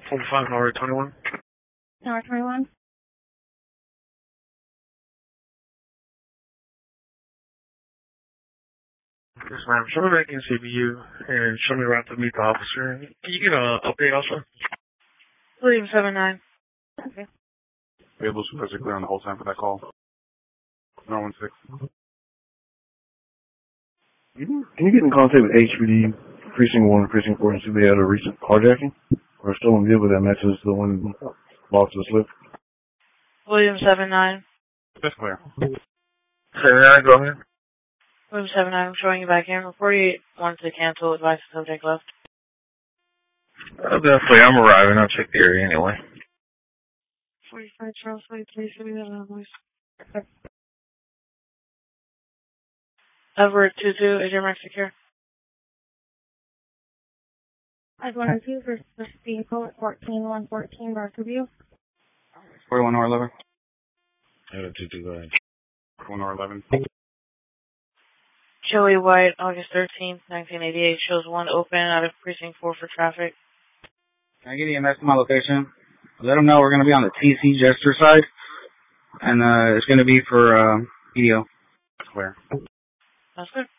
45 North 21. North 21. Yes, ma'am. Show me back in CPU and show me around to meet the officer. Can you get an update also? William 79. Okay. Able to supervisor clear on the whole time for that call. 916. Can you get in contact with HPD Precinct 1 and Precinct 4 and see if they had a recent carjacking? Or still on good with that matches the one lost to the slip? William 79. That's clear. 79, go ahead. William 79, I'm showing you back in. Before you wanted to cancel, advice the subject left. Definitely, I'm arriving. I'll check the area anyway. 45 Charles Way, please give me that voice. Everett 22, is your max secure? I've wanted to for this vehicle at 14114 Barkerview. 41 or 11. 22, go ahead. 41 or 11. Joey White, August 13th, 1988, shows one open out of Precinct 4 for traffic. Can I get EMS to my location? Let them know we're going to be on the TC Jester side, and it's going to be for EDO. Clear. That's good.